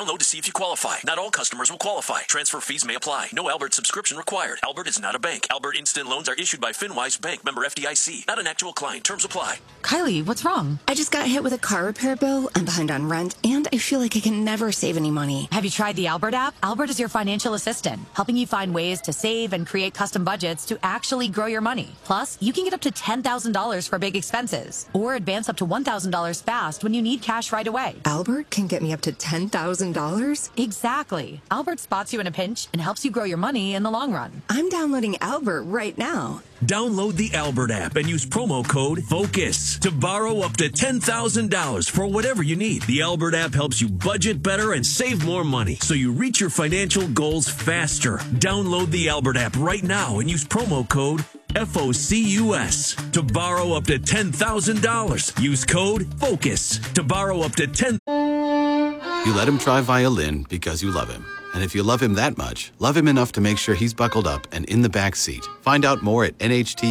Download to see if you qualify. Not all customers will qualify. Transfer fees may apply. No Albert subscription required. Albert is not a bank. Albert Instant Loans are issued by FinWise Bank, member FDIC. Not an actual client. Terms apply. Kylie, what's wrong? I just got hit with a car repair bill. I'm behind on rent, and I feel like I can never save any money. Have you tried the Albert app? Albert is your financial assistant, helping you find ways to save and create custom budgets to actually grow your money. Plus, you can get up to $10,000 for big expenses, or advance up to $1,000 fast when you need cash right away. Albert can get me up to $10,000? Exactly. Albert spots you in a pinch and helps you grow your money in the long run. I'm downloading Albert right now. Download the Albert app and use promo code FOCUS to borrow up to $10,000 for whatever you need. The Albert app helps you budget better and save more money so you reach your financial goals faster. Download the Albert app right now and use promo code FOCUS to borrow up to $10,000. Use code FOCUS to borrow up to $10,000. You let him try violin because you love him. And if you love him that much, love him enough to make sure he's buckled up and in the back seat. Find out more at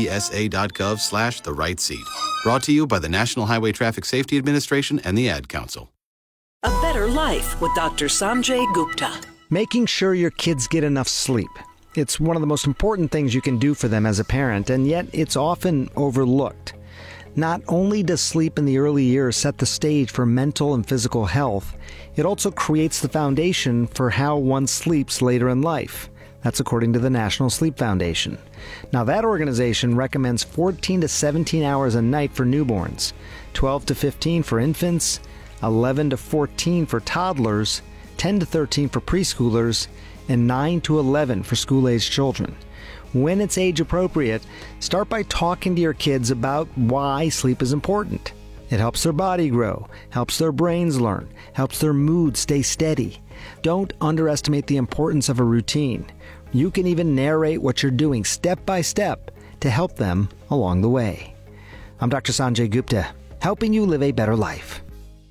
nhtsa.gov/the-right-seat. Brought to you by the National Highway Traffic Safety Administration and the Ad Council. A better life with Dr. Sanjay Gupta. Making sure your kids get enough sleep. It's one of the most important things you can do for them as a parent, and yet it's often overlooked. Not only does sleep in the early years set the stage for mental and physical health, it also creates the foundation for how one sleeps later in life. That's according to the National Sleep Foundation. Now, that organization recommends 14 to 17 hours a night for newborns, 12 to 15 for infants, 11 to 14 for toddlers, 10 to 13 for preschoolers, and 9 to 11 for school-aged children. When it's age appropriate, start by talking to your kids about why sleep is important. It helps their body grow, helps their brains learn, helps their mood stay steady. Don't underestimate the importance of a routine. You can even narrate what you're doing step by step to help them along the way. I'm Dr. Sanjay Gupta, helping you live a better life.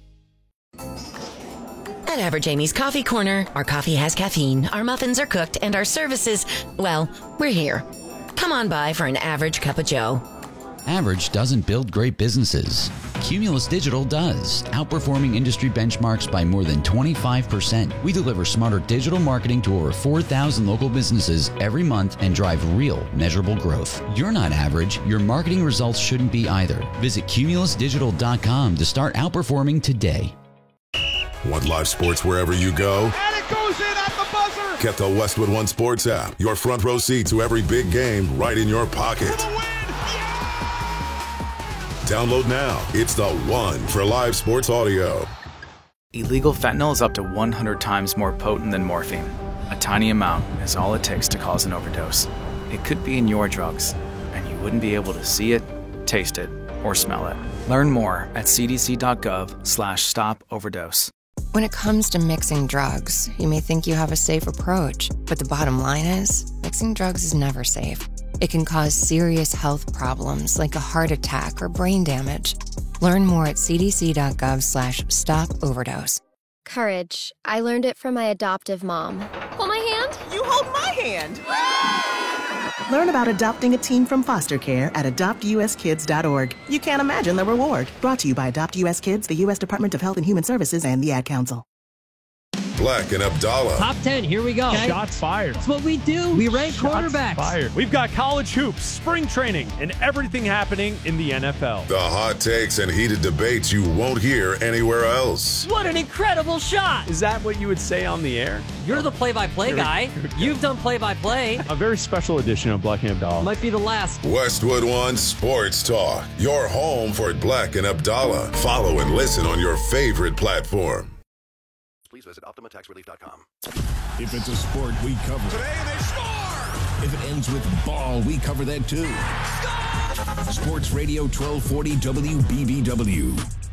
At Average Amy's Coffee Corner, our coffee has caffeine, our muffins are cooked, and our services, well, we're here. Come on by for an average cup of joe. Average doesn't build great businesses. Cumulus Digital does, outperforming industry benchmarks by more than 25%. We deliver smarter digital marketing to over 4,000 local businesses every month and drive real, measurable growth. You're not average. Your marketing results shouldn't be either. Visit cumulusdigital.com to start outperforming today. Want live sports wherever you go? And it goes in at the buzzer! Get the Westwood One Sports app. Your front row seat to every big game right in your pocket. Download now. It's the one for live sports audio. Illegal fentanyl is up to 100 times more potent than morphine. A tiny amount is all it takes to cause an overdose. It could be in your drugs, and you wouldn't be able to see it, taste it, or smell it. Learn more at cdc.gov/stop-overdose. When it comes to mixing drugs, you may think you have a safe approach, but the bottom line is, mixing drugs is never safe. It can cause serious health problems like a heart attack or brain damage. Learn more at cdc.gov/stop-overdose. Courage. I learned it from my adoptive mom. Hold my hand. You hold my hand. Learn about adopting a teen from foster care at adoptuskids.org. You can't imagine the reward. Brought to you by Adopt US Kids, the U.S. Department of Health and Human Services, and the Ad Council. Black and Abdallah. Top 10, here we go. Okay. Shots fired. That's what we do. We rank quarterbacks. Fired. We've got college hoops, spring training, and everything happening in the NFL. The hot takes and heated debates you won't hear anywhere else. What an incredible shot. Is that what you would say on the air? You're the play-by-play guy. You've done play-by-play. A very special edition of Black and Abdallah. Might be the last. Westwood One Sports Talk. Your home for Black and Abdallah. Follow and listen on your favorite platform. Please visit OptimaTaxRelief.com. If it's a sport, we cover it. Today they score! If it ends with ball, we cover that too. Score! Sports Radio 1240 WBBW.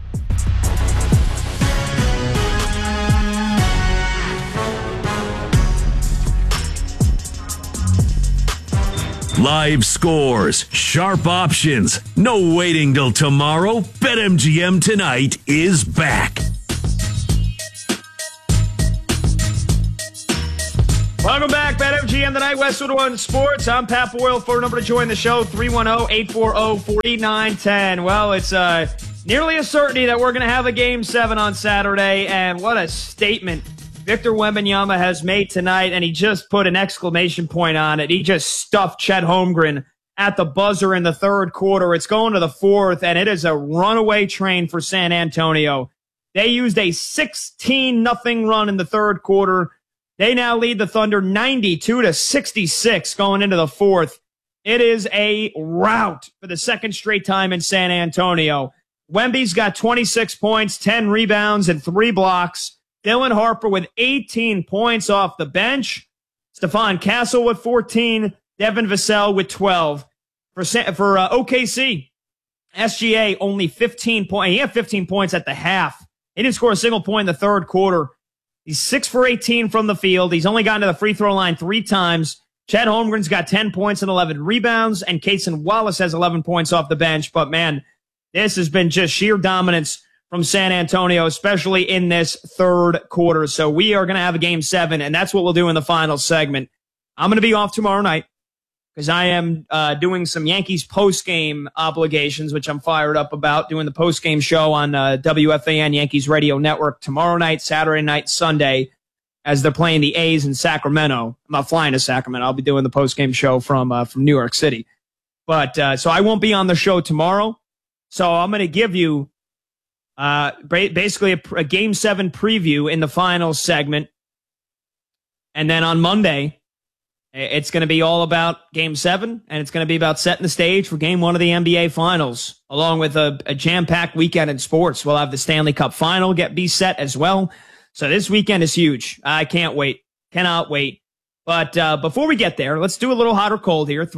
Live scores, sharp options, no waiting till tomorrow. BetMGM tonight is back. Welcome back, BetMGM tonight, Westwood One Sports. I'm Pat Boyle. Phone number to join the show, 310-840-4910. Well, it's nearly a certainty that we're going to have a Game 7 on Saturday, and what a statement Victor Wembanyama has made tonight, and he just put an exclamation point on it. He just stuffed Chet Holmgren at the buzzer in the third quarter. It's going to the fourth, and it is a runaway train for San Antonio. They used a 16-0 run in the third quarter. They now lead the Thunder 92-66 going into the fourth. It is a rout for the second straight time in San Antonio. Wemby's got 26 points, 10 rebounds, and 3 blocks. Dylan Harper with 18 points off the bench. Stephon Castle with 14. Devin Vassell with 12. For OKC, SGA only 15 points. He had 15 points at the half. He didn't score a single point in the third quarter. He's 6 for 18 from the field. He's only gotten to the free throw line 3 times. Chet Holmgren's got 10 points and 11 rebounds, and Cason Wallace has 11 points off the bench. But, man, this has been just sheer dominance from San Antonio, especially in this third quarter. So we are going to have a Game 7, and that's what we'll do in the final segment. I'm going to be off tomorrow night because I am doing some Yankees post-game obligations, which I'm fired up about, doing the post-game show on WFAN Yankees Radio Network tomorrow night, Saturday night, Sunday, as they're playing the A's in Sacramento. I'm not flying to Sacramento. I'll be doing the post-game show from New York City. But so I won't be on the show tomorrow. So I'm going to give you basically a Game 7 preview in the final segment. And then on Monday, it's going to be all about Game 7, and it's going to be about setting the stage for Game 1 of the NBA Finals, along with a jam-packed weekend in sports. We'll have the Stanley Cup Final be set as well. So this weekend is huge. I can't wait. Cannot wait. But before we get there, let's do a little hot or cold here.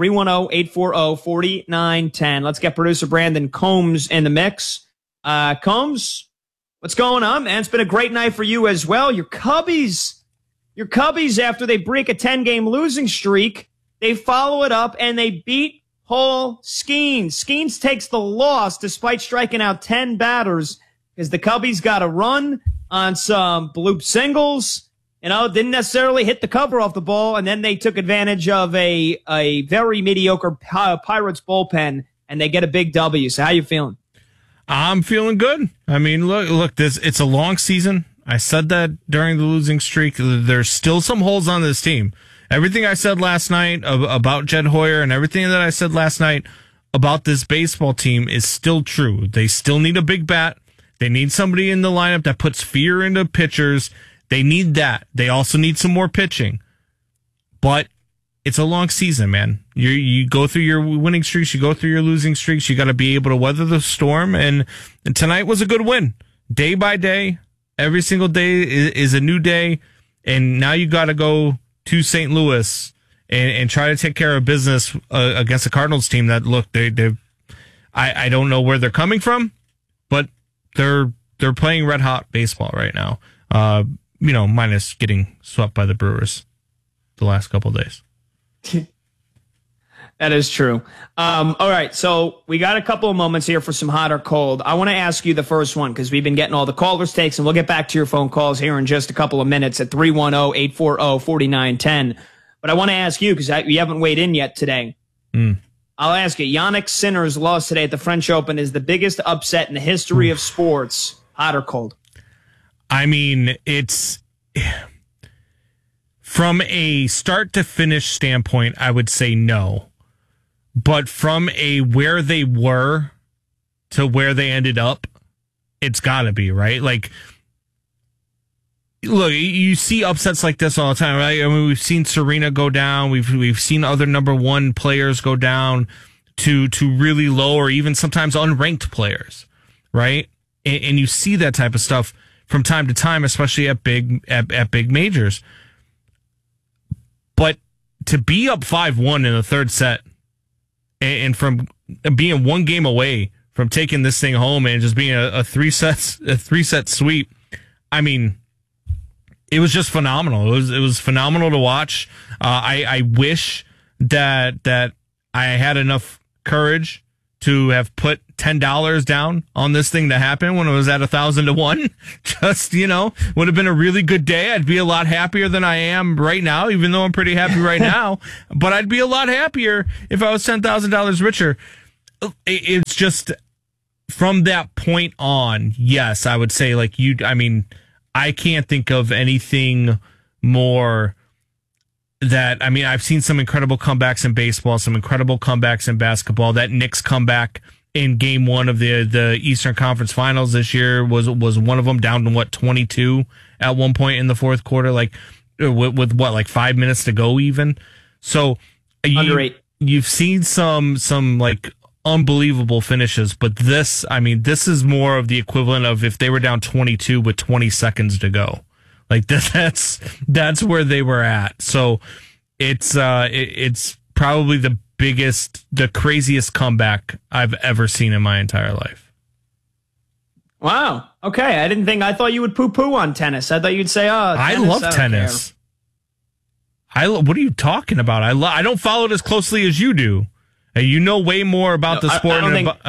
310-840-4910. Let's get producer Brandon Combs in the mix. Combs, what's going on, man? It's been a great night for you as well. Your Cubbies, after they break a 10-game losing streak, they follow it up and they beat Paul Skeens. Skeens takes the loss despite striking out 10 batters because the Cubbies got a run on some bloop singles. Didn't necessarily hit the cover off the ball, and then they took advantage of a very mediocre Pirates bullpen, and they get a big W. So how you feeling? I'm feeling good. I mean, look, it's a long season. I said that during the losing streak. There's still some holes on this team. Everything I said last night about Jed Hoyer and everything that I said last night about this baseball team is still true. They still need a big bat. They need somebody in the lineup that puts fear into pitchers. They need that. They also need some more pitching. But it's a long season, man. You go through your winning streaks, you go through your losing streaks. You got to be able to weather the storm. And tonight was a good win. Day by day, every single day is a new day. And now you got to go to St. Louis and try to take care of business against the Cardinals team that, look, I don't know where they're coming from, but they're playing red hot baseball right now. Minus getting swept by the Brewers the last couple of days. That is true. All right, so we got a couple of moments here for some hot or cold. I want to ask you the first one because we've been getting all the callers' takes, and we'll get back to your phone calls here in just a couple of minutes at 310-840-4910. But I want to ask you because you haven't weighed in yet today. I'll ask you, Yannick Sinner's loss today at the French Open is the biggest upset in the history of sports. Hot or cold? I mean, it's from a start to finish standpoint, I would say no. But from a where they were to where they ended up, it's got to be, right? Like, look, you see upsets like this all the time, right? I mean, we've seen Serena go down. We've seen other number one players go down to really low or even sometimes unranked players, right? And you see that type of stuff from time to time, especially at big majors. But to be up 5-1 in the third set and from being one game away from taking this thing home and just being a three set sweep, I mean, it was just phenomenal. It was phenomenal to watch. I wish that I had enough courage to have put $10 down on this thing to happen when it was at 1,000 to 1. Just, would have been a really good day. I'd be a lot happier than I am right now, even though I'm pretty happy right now. But I'd be a lot happier if I was $10,000 richer. It's just from that point on, yes, I would say I I can't think of anything more that, I mean, I've seen some incredible comebacks in baseball, some incredible comebacks in basketball. That Knicks comeback in game 1 of the Eastern Conference Finals this year was one of them, down to 22 at one point in the fourth quarter, like with what, like 5 minutes to go even. So you've seen some like unbelievable finishes, but this is more of the equivalent of if they were down 22 with 20 seconds to go. Like that's where they were at. So it's probably the craziest comeback I've ever seen in my entire life. Wow. Okay. I thought you would poo-poo on tennis. I thought you'd say, tennis, I love tennis. What are you talking about? I don't follow it as closely as you do. You know way more about the sport. I think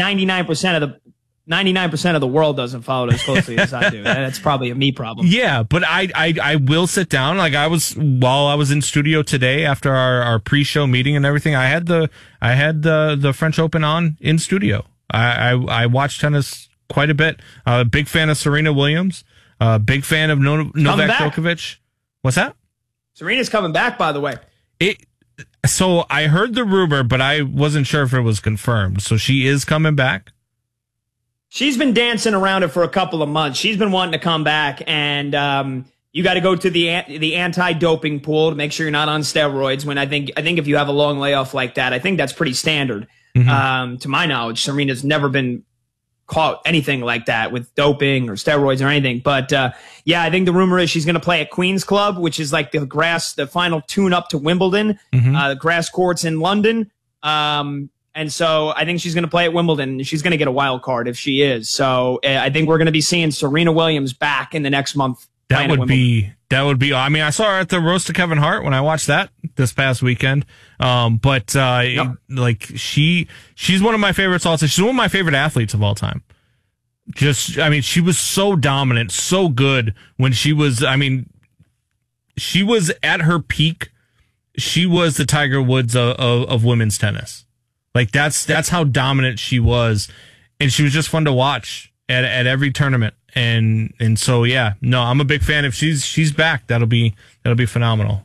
99% of the world doesn't follow it as closely as I do. That's probably a me problem. Yeah, but I will sit down. Like while I was in studio today after our pre-show meeting and everything, I had the French Open on in studio. I watched tennis quite a bit. A big fan of Serena Williams. Big fan of Novak Djokovic. What's that? Serena's coming back, by the way. So I heard the rumor, but I wasn't sure if it was confirmed. So she is coming back. She's been dancing around it for a couple of months. She's been wanting to come back, and you got to go to the anti-doping pool to make sure you're not on steroids. When I think if you have a long layoff like that, I think that's pretty standard. Mm-hmm. To my knowledge, Serena's never been caught anything like that with doping or steroids or anything. But yeah, I think the rumor is she's going to play at Queen's Club, which is like the final tune-up to Wimbledon, the grass courts in London. And so I think she's going to play at Wimbledon. She's going to get a wild card if she is. So I think we're going to be seeing Serena Williams back in the next month. That would be. I mean, I saw her at the roast of Kevin Hart when I watched that this past weekend. Like she's one of my favorites. Also, she's one of my favorite athletes of all time. She was so dominant, so good when she was. I mean, she was at her peak. She was the Tiger Woods of women's tennis. Like that's how dominant she was, and she was just fun to watch at every tournament. And so yeah, no, I'm a big fan. If she's back, that'll be phenomenal.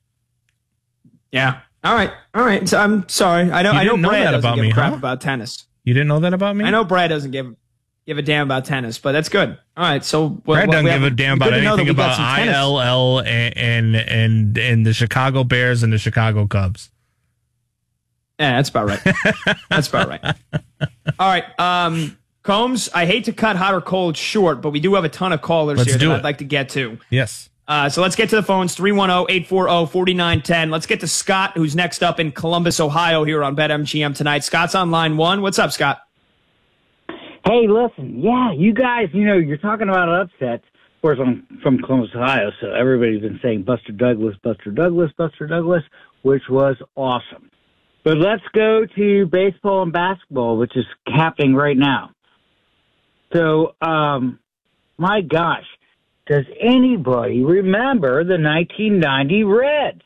Yeah. All right. So I'm sorry. I know Brad doesn't give a crap about tennis. You didn't know that about me? I know Brad doesn't give a damn about tennis, but that's good. All right. So Brad doesn't give a damn about anything about ILL and the Chicago Bears and the Chicago Cubs. Yeah, that's about right. That's about right. All right. Combs, I hate to cut hot or cold short, but we do have a ton of callers here that I'd like to get to. Yes. So let's get to the phones, 310-840-4910. Let's get to Scott, who's next up in Columbus, Ohio, here on BetMGM tonight. Scott's on line 1. What's up, Scott? Hey, listen, yeah, you guys, you're talking about upsets. Of course, I'm from Columbus, Ohio, so everybody's been saying Buster Douglas, which was awesome. But let's go to baseball and basketball, which is happening right now. So, my gosh, does anybody remember the 1990 Reds?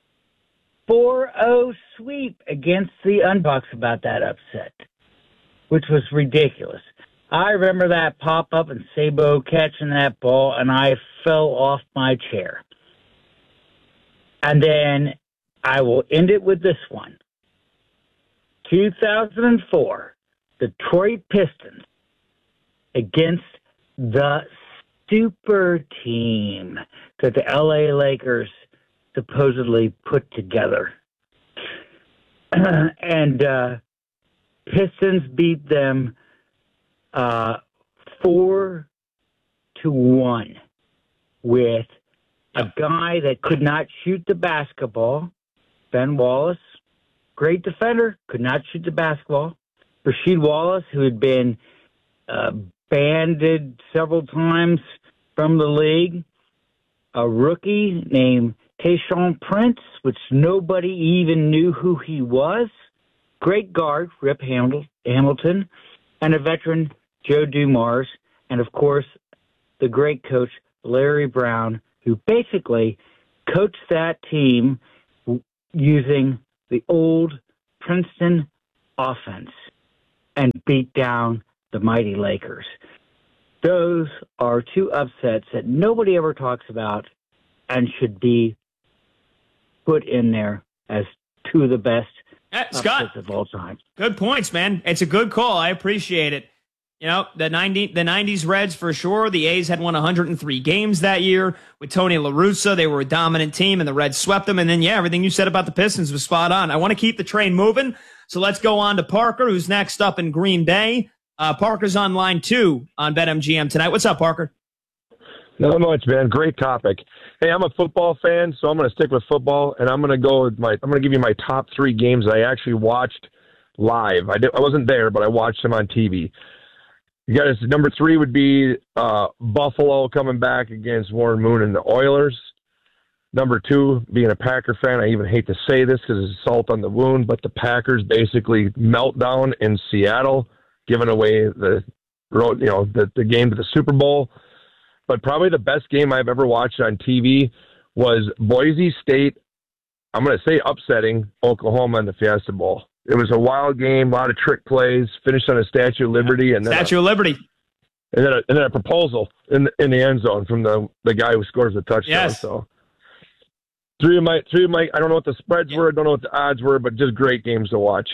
4-0 sweep against the Unbucks about that upset, which was ridiculous. I remember that pop-up and Sabo catching that ball, and I fell off my chair. And then I will end it with this one. 2004, Detroit Pistons against the super team that the LA Lakers supposedly put together. And Pistons beat them 4-1 with a guy that could not shoot the basketball, Ben Wallace. Great defender, could not shoot the basketball. Rasheed Wallace, who had been banded several times from the league. A rookie named Tayshaun Prince, which nobody even knew who he was. Great guard, Rip Hamilton. And a veteran, Joe Dumars. And, of course, the great coach, Larry Brown, who basically coached that team using the old Princeton offense and beat down the mighty Lakers. those are two upsets that nobody ever talks about and should be put in there as two of the best Scott, of all time. Good points, man. It's a good call. I appreciate it. You know, the 90s Reds for sure. The A's had won 103 games that year with Tony La Russa. They were a dominant team, and the Reds swept them. And then, yeah, everything you said about the Pistons was spot on. I want to keep the train moving, so let's go on to Parker, who's next up in Green Bay. Parker's on line 2 on BetMGM tonight. What's up, Parker? Not much, man. Great topic. Hey, I'm a football fan, so I'm going to stick with football, and I'm going to give you my top 3 games I actually watched live. I wasn't there, but I watched them on TV. You guys, number 3 would be Buffalo coming back against Warren Moon and the Oilers. Number 2, being a Packer fan, I even hate to say this because it's salt on the wound, but the Packers basically meltdown in Seattle, giving away the game to the Super Bowl. But probably the best game I've ever watched on TV was Boise State, I'm going to say upsetting Oklahoma in the Fiesta Bowl. It was a wild game, a lot of trick plays, finished on a Statue of Liberty. And then Statue of Liberty. And then a proposal in the end zone from the guy who scores the touchdown. Yes. So three of my, I don't know what the spreads were, I don't know what the odds were, but just great games to watch.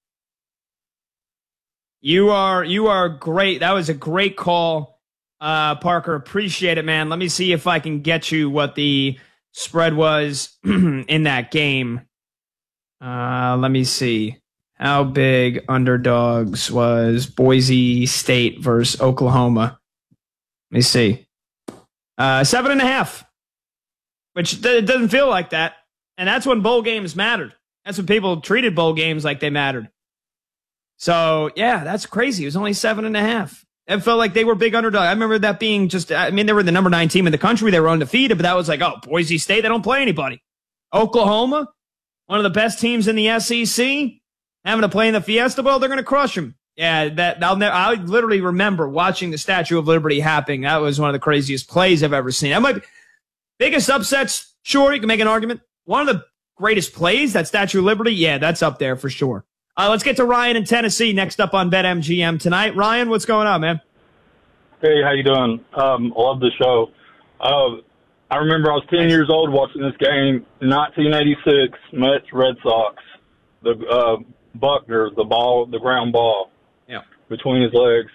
You are great. That was a great call, Parker. Appreciate it, man. Let me see if I can get you what the spread was in that game. Let me see. How big underdogs was Boise State versus Oklahoma? Let me see. 7.5, which doesn't feel like that. And that's when bowl games mattered. That's when people treated bowl games like they mattered. So, yeah, that's crazy. It was only 7.5. It felt like they were big underdogs. I remember that being they were the number 9 team in the country. They were undefeated, but that was like, oh, Boise State, they don't play anybody. Oklahoma, one of the best teams in the SEC, having to play in the Fiesta Bowl, they're going to crush them. Yeah, I literally remember watching the Statue of Liberty happening. That was one of the craziest plays I've ever seen. That might be biggest upsets. Sure, you can make an argument. One of the greatest plays, that Statue of Liberty, yeah, that's up there for sure. Let's get to Ryan in Tennessee next up on BetMGM tonight. Ryan, what's going on, man? Hey, how you doing? Love the show. I remember I was 10 years old watching this game, 1986, Mets Red Sox. The Buckner, the ground ball, between his legs.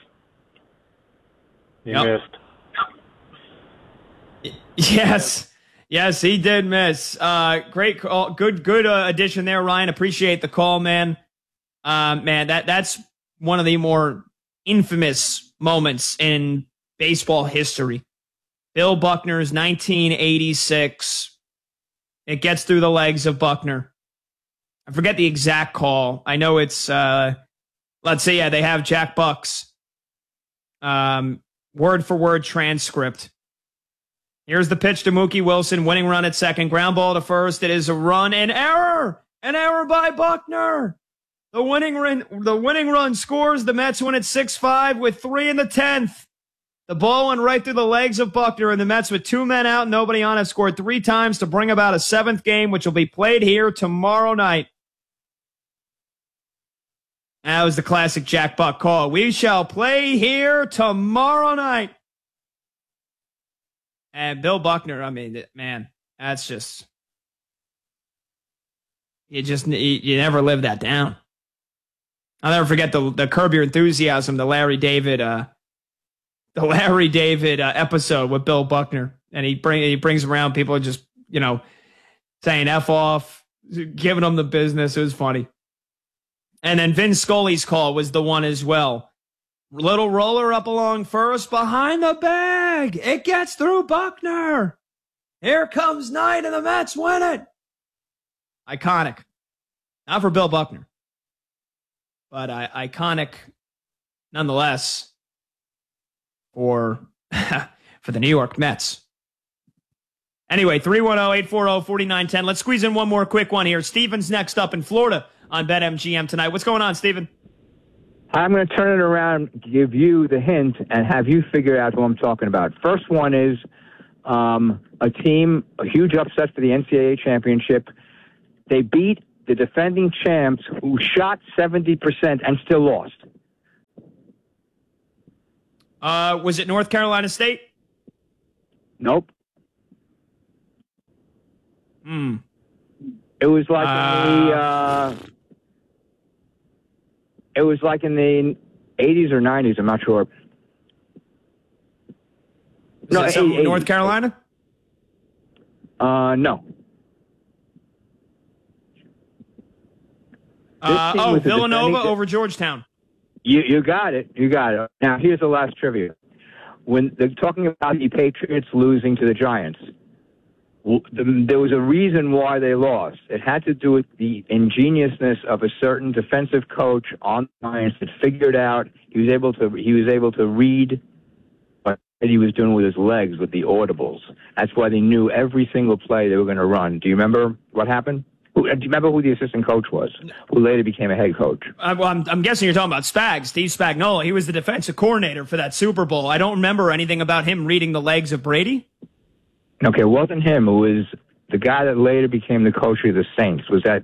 He missed. Yes, he did miss. Great call, good addition there, Ryan. Appreciate the call, man. That's one of the more infamous moments in baseball history. Bill Buckner's 1986. It gets through the legs of Buckner. I forget the exact call. I know it's, let's say, they have Jack Buck's word-for-word transcript. Here's the pitch to Mookie Wilson, winning run at second, ground ball to first. It is a run, an error by Buckner. The winning run scores. The Mets win at 6-5 with 3 in the 10th. The ball went right through the legs of Buckner, and the Mets, with 2 men out, nobody on, have scored 3 times to bring about a 7th game, which will be played here tomorrow night. That was the classic Jack Buck call. We shall play here tomorrow night. And Bill Buckner, I mean, man, that's just, you never live that down. I'll never forget the Curb Your Enthusiasm, the Larry David episode with Bill Buckner, and he brings around people just saying F off, giving them the business. It was funny. And then Vin Scully's call was the one as well. Little roller up along first, behind the bag. It gets through Buckner. Here comes Knight, and the Mets win it. Iconic. Not for Bill Buckner, but iconic nonetheless for the New York Mets. Anyway, 310-840-4910. Let's squeeze in one more quick one here. Steven's next up in Florida on BetMGM tonight. What's going on, Steven? I'm going to turn it around, give you the hint, and have you figure out who I'm talking about. First one is a team, a huge upset for the NCAA championship. They beat the defending champs who shot 70% and still lost. Was it North Carolina State? Nope. It was like in the 80s or 90s. I'm not sure. North Carolina? No. Villanova over Georgetown. You got it. You got it. Now, here's the last trivia. When they're talking about the Patriots losing to the Giants, there was a reason why they lost. It had to do with the ingeniousness of a certain defensive coach on the Giants that figured out he was able to read what he was doing with his legs with the audibles. That's why they knew every single play they were going to run. Do you remember what happened? Do you remember who the assistant coach was, who later became a head coach? I'm guessing you're talking about Steve Spagnuolo. He was the defensive coordinator for that Super Bowl. I don't remember anything about him reading the legs of Brady. Okay, it wasn't him. It was the guy that later became the coach of the Saints. Was that?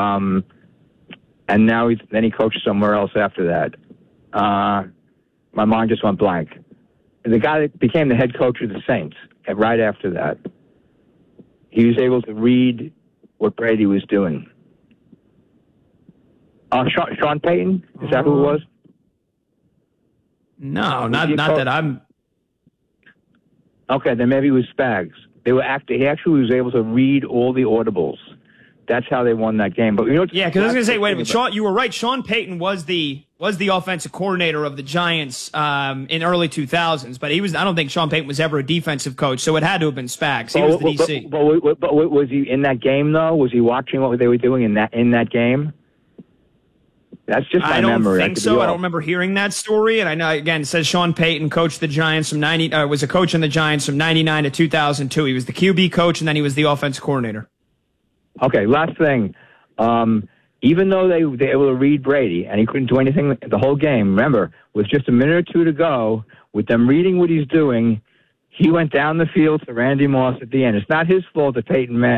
And now then he coached somewhere else after that. My mind just went blank. The guy that became the head coach of the Saints right after that. He was able to read what Brady was doing. Sean Payton? Is that who it was? No, not that I'm... Okay, then maybe it was Spags. He actually was able to read all the audibles. That's how they won that game. But you know, yeah, because I was going to say, wait a minute, Sean, you were right. Sean Payton was the offensive coordinator of the Giants in early 2000s, but I don't think Sean Payton was ever a defensive coach, so it had to have been Spags. He was the DC. But was he in that game though? Was he watching what they were doing in that game? That's just my memory. I don't think so. I don't remember hearing that story. And I know, again, it says Sean Payton coached the Giants from was a coach in the Giants from 99 to 2002. He was the QB coach, and then he was the offensive coordinator. Okay, last thing. Even though they were able to read Brady, and he couldn't do anything the whole game, remember, with just a minute or two to go, with them reading what he's doing, he went down the field to Randy Moss at the end. It's not his fault that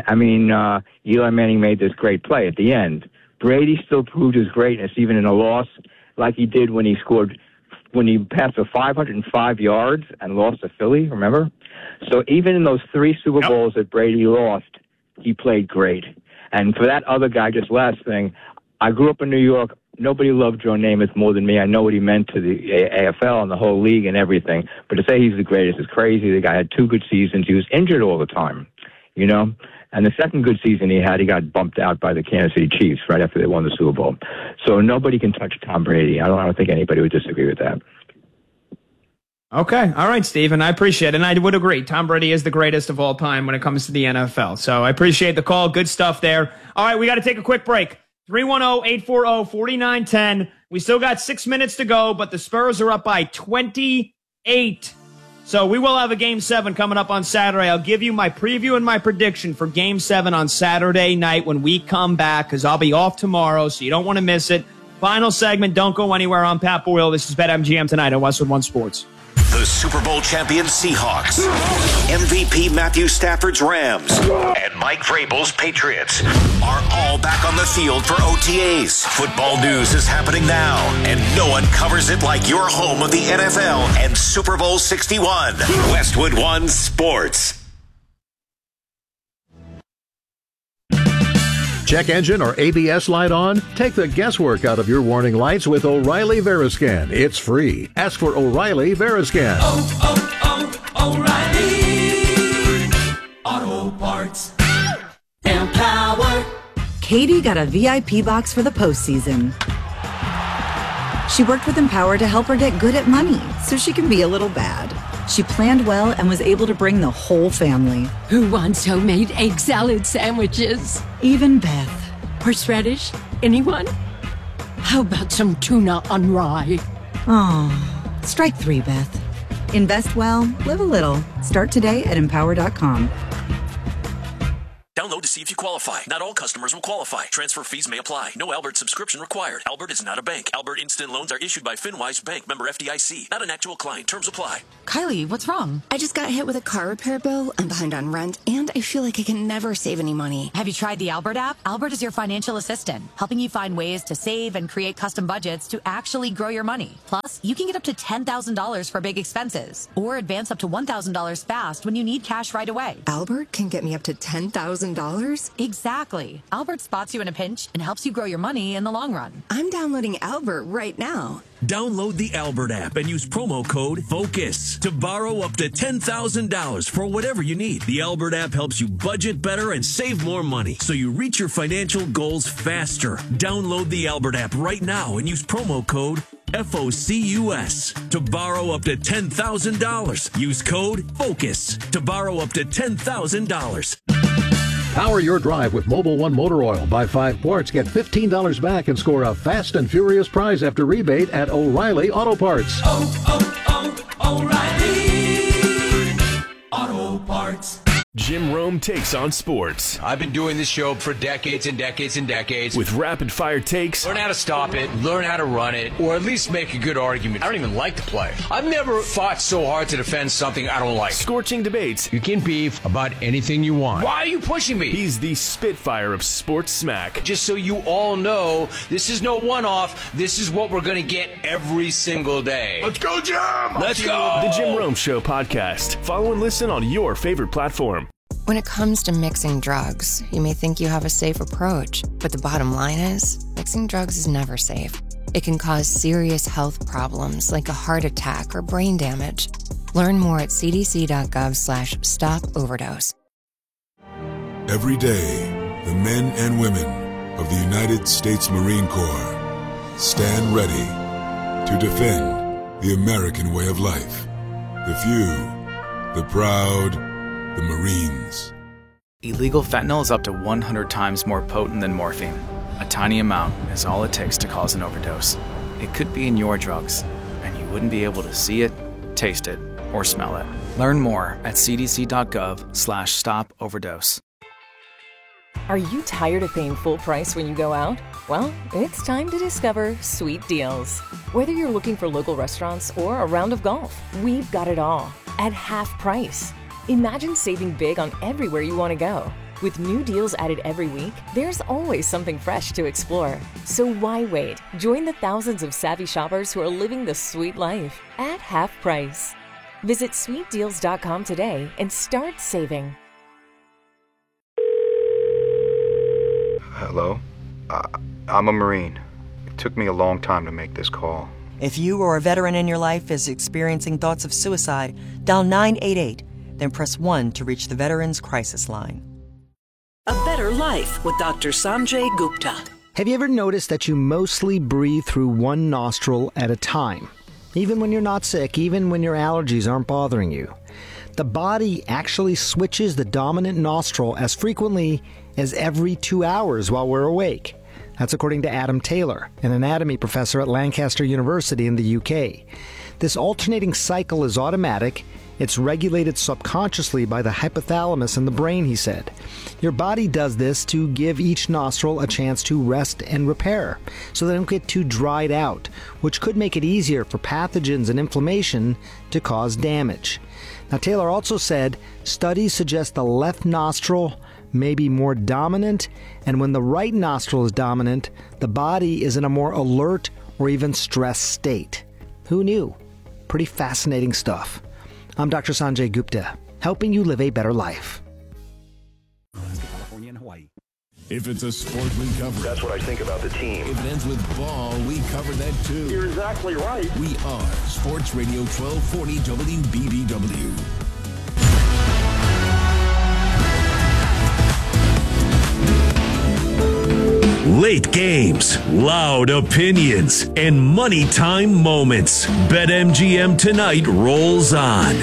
Eli Manning made this great play at the end. Brady still proved his greatness even in a loss, like he did when he passed for 505 yards and lost to Philly, remember? So even in those 3 Super Bowls that Brady lost, he played great. And for that other guy, just last thing, I grew up in New York. Nobody loved Joe Namath more than me. I know what he meant to the AFL and the whole league and everything. But to say he's the greatest is crazy. The guy had 2 good seasons. He was injured all the time, you know? And the second good season he got bumped out by the Kansas City Chiefs right after they won the Super Bowl. So nobody can touch Tom Brady. I don't think anybody would disagree with that. Okay. All right, Stephen. I appreciate it. And I would agree. Tom Brady is the greatest of all time when it comes to the NFL. So I appreciate the call. Good stuff there. All right, we got to take a quick break. 310-840-4910. We still got 6 minutes to go, but the Spurs are up by 28. So we will have a Game 7 coming up on Saturday. I'll give you my preview and my prediction for Game 7 on Saturday night when we come back, because I'll be off tomorrow, so you don't want to miss it. Final segment, don't go anywhere. I'm Pat Boyle. This is BetMGM tonight on Westwood One Sports. The Super Bowl champion Seahawks, MVP Matthew Stafford's Rams, and Mike Vrabel's Patriots are all back on the field for OTAs. Football news is happening now, and no one covers it like your home of the NFL and Super Bowl 61. Westwood One Sports. Check engine or ABS light on? Take the guesswork out of your warning lights with O'Reilly Veriscan. It's free. Ask for O'Reilly Veriscan. O'Reilly Auto Parts. Empower. Katie got a VIP box for the postseason. She worked with Empower to help her get good at money so she can be a little bad. She planned well and was able to bring the whole family. Who wants homemade egg salad sandwiches? Even Beth. Horseradish? Anyone? How about some tuna on rye? Oh, strike 3, Beth. Invest well, live a little. Start today at Empower.com. Download to see if you qualify. Not all customers will qualify. Transfer fees may apply. No Albert subscription required. Albert is not a bank. Albert Instant Loans are issued by FinWise Bank, member FDIC. Not an actual client. Terms apply. Kylie, what's wrong? I just got hit with a car repair bill. I'm behind on rent, and I feel like I can never save any money. Have you tried the Albert app? Albert is your financial assistant, helping you find ways to save and create custom budgets to actually grow your money. Plus, you can get up to $10,000 for big expenses, or advance up to $1,000 fast when you need cash right away. Albert can get me up to $10,000? Exactly. Albert spots you in a pinch and helps you grow your money in the long run. I'm downloading Albert right now. Download the Albert app and use promo code FOCUS to borrow up to $10,000 for whatever you need. The Albert app helps you budget better and save more money so you reach your financial goals faster. Download the Albert app right now and use promo code FOCUS to borrow up to $10,000. Use code FOCUS to borrow up to $10,000. Power your drive with Mobil 1 Motor Oil. Buy 5 quarts, get $15 back, and score a fast and furious prize after rebate at O'Reilly Auto Parts. O'Reilly Auto Parts. Jim Rome takes on sports. I've been doing this show for decades and decades and decades. With rapid-fire takes. Learn how to stop it, learn how to run it, or at least make a good argument. I don't even like the play. I've never fought so hard to defend something I don't like. Scorching debates. You can beef about anything you want. Why are you pushing me? He's the Spitfire of sports smack. Just so you all know, this is no one-off. This is what we're going to get every single day. Let's go, Jim! Let's go! The Jim Rome Show podcast. Follow and listen on your favorite platform. When it comes to mixing drugs, you may think you have a safe approach, but the bottom line is, mixing drugs is never safe. It can cause serious health problems like a heart attack or brain damage. Learn more at cdc.gov/stop-overdose. Every day, the men and women of the United States Marine Corps stand ready to defend the American way of life. The few, the proud, the Marines. Illegal fentanyl is up to 100 times more potent than morphine. A tiny amount is all it takes to cause an overdose. It could be in your drugs, and you wouldn't be able to see it, taste it, or smell it. Learn more at cdc.gov/stop-overdose. Are you tired of paying full price when you go out? Well, it's time to discover Sweet Deals. Whether you're looking for local restaurants or a round of golf, we've got it all at half price. Imagine saving big on everywhere you want to go. With new deals added every week, there's always something fresh to explore. So why wait? Join the thousands of savvy shoppers who are living the sweet life at half price. Visit sweetdeals.com today and start saving. Hello? I'm a Marine. It took me a long time to make this call. If you or a veteran in your life is experiencing thoughts of suicide, dial 988. Then press 1 to reach the Veterans Crisis Line. A Better Life with Dr. Sanjay Gupta. Have you ever noticed that you mostly breathe through one nostril at a time? Even when you're not sick, even when your allergies aren't bothering you. The body actually switches the dominant nostril as frequently as every 2 hours while we're awake. That's according to Adam Taylor, an anatomy professor at Lancaster University in the UK. This alternating cycle is automatic. It's regulated subconsciously by the hypothalamus in the brain, he said. Your body does this to give each nostril a chance to rest and repair, so they don't get too dried out, which could make it easier for pathogens and inflammation to cause damage. Now, Taylor also said studies suggest the left nostril may be more dominant, and when the right nostril is dominant, the body is in a more alert or even stressed state. Who knew? Pretty fascinating stuff. I'm Dr. Sanjay Gupta, helping you live a better life. California and Hawaii. If it's a sport, we cover it. That's what I think about the team. If it ends with ball, we cover that too. You're exactly right. We are Sports Radio 1240 WBBW. Late games, loud opinions, and money time moments. BetMGM tonight rolls on.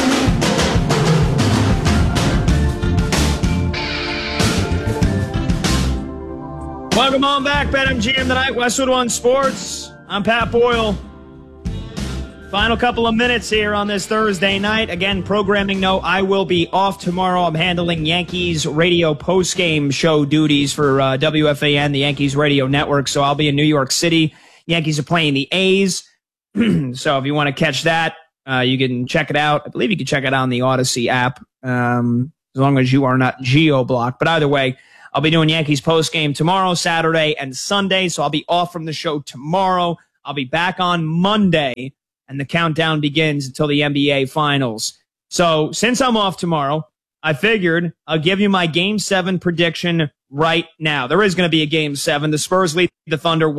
Welcome on back, BetMGM tonight, Westwood One Sports. I'm Pat Boyle. Final couple of minutes here on this Thursday night. Again, programming note, I will be off tomorrow. I'm handling Yankees radio postgame show duties for WFAN, the Yankees radio network. So I'll be in New York City. Yankees are playing the A's. So if you want to catch that, you can check it out. I believe you can check it out on the Odyssey app, as long as you are not geo-blocked. But either way, I'll be doing Yankees postgame tomorrow, Saturday, and Sunday. So I'll be off from the show tomorrow. I'll be back on Monday, and the countdown begins until the NBA Finals. So since I'm off tomorrow, I figured I'll give you my Game 7 prediction right now. There is going to be a Game 7. The Spurs lead the Thunder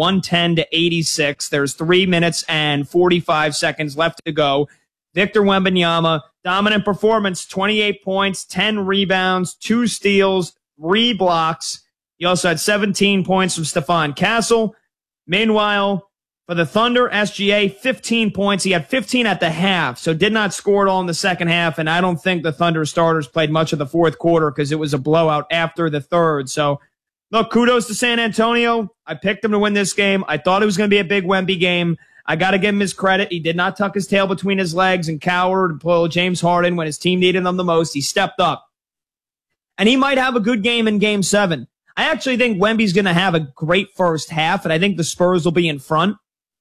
110-86. There's 3 minutes and 45 seconds left to go. Victor Wembanyama, dominant performance, 28 points, 10 rebounds, 2 steals, 3 blocks. He also had 17 points from Stephon Castle. Meanwhile, for the Thunder, SGA, 15 points. He had 15 at the half, so did not score at all in the second half, and I don't think the Thunder starters played much of the fourth quarter because it was a blowout after the third. So, look, kudos to San Antonio. I picked them to win this game. I thought it was going to be a big Wemby game. I got to give him his credit. He did not tuck his tail between his legs and cower and pull James Harden when his team needed him the most. He stepped up. And he might have a good game in Game 7. I actually think Wemby's going to have a great first half, and I think the Spurs will be in front.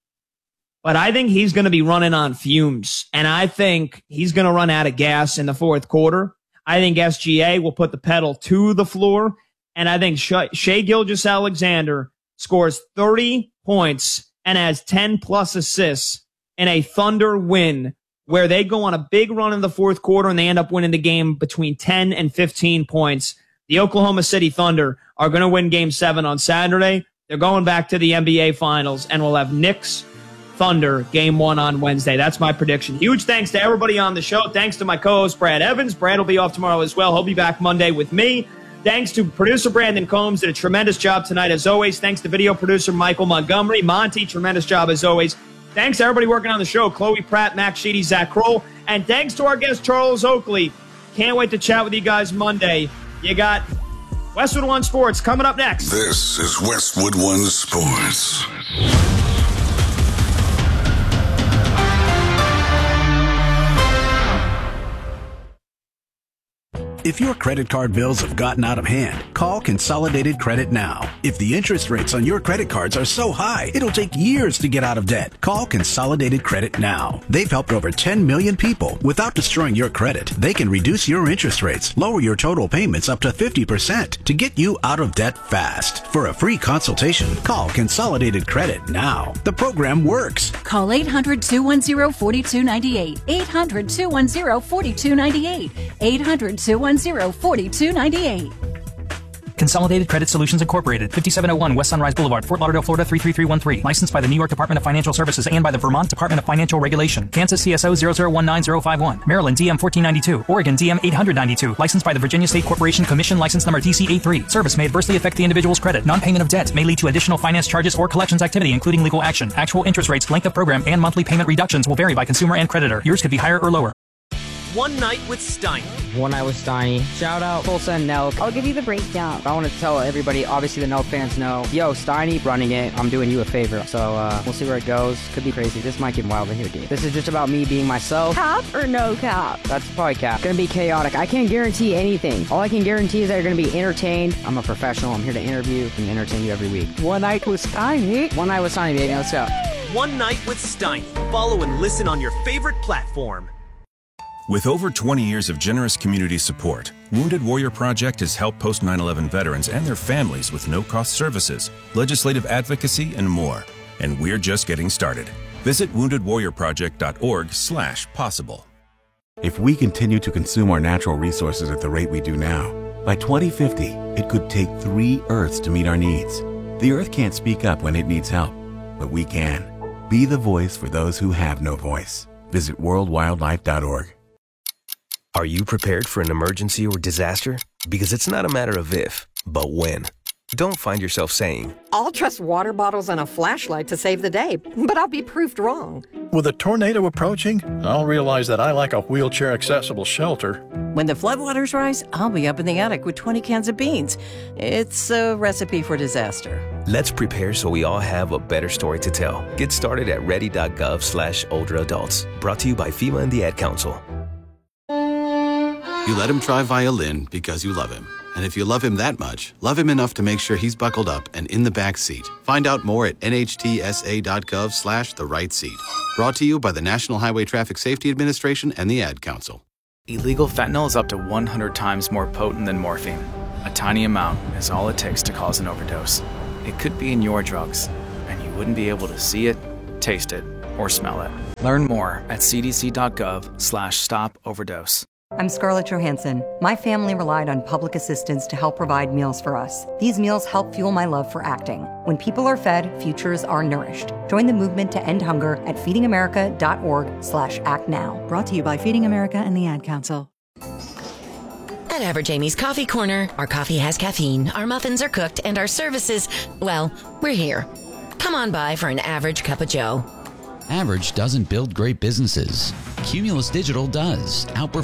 But I think he's going to be running on fumes, and I think he's going to run out of gas in the fourth quarter. I think SGA will put the pedal to the floor, and I think Shai Gilgeous-Alexander scores 30 points and has 10-plus assists in a Thunder win where they go on a big run in the fourth quarter and they end up winning the game between 10 and 15 points. The Oklahoma City Thunder are going to win Game 7 on Saturday. They're going back to the NBA Finals, and we'll have Knicks Thunder Game 1 on Wednesday. That's my prediction. Huge thanks to everybody on the show. Thanks to my co-host, Brad Evans. Brad will be off tomorrow as well. He'll be back Monday with me. Thanks to producer Brandon Combs. Did a tremendous job tonight as always. Thanks to video producer Michael Montgomery. Monty, tremendous job as always. Thanks to everybody working on the show. Chloe Pratt, Max Sheedy, Zach Kroll. And thanks to our guest, Charles Oakley. Can't wait to chat with you guys Monday. You got Westwood One Sports coming up next. This is Westwood One Sports. If your credit card bills have gotten out of hand, call Consolidated Credit now. If the interest rates on your credit cards are so high, it'll take years to get out of debt. Call Consolidated Credit now. They've helped over 10 million people without destroying your credit. They can reduce your interest rates, lower your total payments up to 50% to get you out of debt fast. For a free consultation, call Consolidated Credit now. The program works. Call 800-210-4298. 800-210-4298. 800-210-4298. Consolidated Credit Solutions Incorporated, 5701 West Sunrise Boulevard, Fort Lauderdale, Florida 33313. Licensed by the New York Department of Financial Services and by the Vermont Department of Financial Regulation. Kansas CSO 0019051. Maryland DM 1492. Oregon DM 892. Licensed by the Virginia State Corporation Commission. License number TC83. Service may adversely affect the individual's credit. Non-payment of debt may lead to additional finance charges or collections activity, including legal action. Actual interest rates, length of program, and monthly payment reductions will vary by consumer and creditor. Yours could be higher or lower. One Night with Steiny. One Night with Steiny. Shout out Tulsa and Nelk. I'll give you the breakdown. I want to tell everybody, obviously the Nelk fans know, yo, Steiny running it. I'm doing you a favor. So we'll see where it goes. Could be crazy. This might get wild in here, dude. This is just about me being myself. Cap or no cap? That's probably cap. Gonna be chaotic. I can't guarantee anything. All I can guarantee is that you're gonna be entertained. I'm a professional. I'm here to interview and entertain you every week. One Night with Steiny. One Night with Steiny, baby. Let's go. One Night with Steiny. Follow and listen on your favorite platform. With over 20 years of generous community support, Wounded Warrior Project has helped post 9/11 veterans and their families with no-cost services, legislative advocacy, and more. And we're just getting started. Visit woundedwarriorproject.org/possible. If we continue to consume our natural resources at the rate we do now, by 2050, it could take 3 Earths to meet our needs. The Earth can't speak up when it needs help, but we can. Be the voice for those who have no voice. Visit worldwildlife.org. Are you prepared for an emergency or disaster? Because it's not a matter of if, but when. Don't find yourself saying, I'll trust water bottles and a flashlight to save the day, but I'll be proved wrong. With a tornado approaching, I'll realize that I lack a wheelchair-accessible shelter. When the floodwaters rise, I'll be up in the attic with 20 cans of beans. It's a recipe for disaster. Let's prepare so we all have a better story to tell. Get started at ready.gov/older adults. Brought to you by FEMA and the Ad Council. You let him try violin because you love him. And if you love him that much, love him enough to make sure he's buckled up and in the back seat. Find out more at nhtsa.gov/the-right-seat. Brought to you by the National Highway Traffic Safety Administration and the Ad Council. Illegal fentanyl is up to 100 times more potent than morphine. A tiny amount is all it takes to cause an overdose. It could be in your drugs, and you wouldn't be able to see it, taste it, or smell it. Learn more at cdc.gov/stop-overdose. I'm Scarlett Johansson. My family relied on public assistance to help provide meals for us. These meals help fuel my love for acting. When people are fed, futures are nourished. Join the movement to end hunger at feedingamerica.org/actnow. Brought to you by Feeding America and the Ad Council. At Average Amy's Coffee Corner, our coffee has caffeine, our muffins are cooked, and our services, well, we're here. Come on by for an average cup of joe. Average doesn't build great businesses. Cumulus Digital does, outperforming